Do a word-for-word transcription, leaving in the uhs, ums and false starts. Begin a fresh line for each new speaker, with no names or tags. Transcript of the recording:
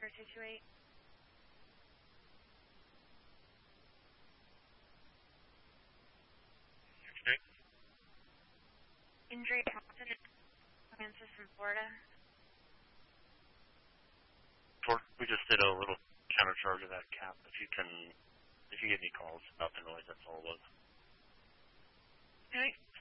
four two two eight.
Okay.
Injury Thompson, Francis from Florida.
Four. We just did a little counter charge of that cap. If you can, if you get any calls about the noise, that's all it was.
Okay.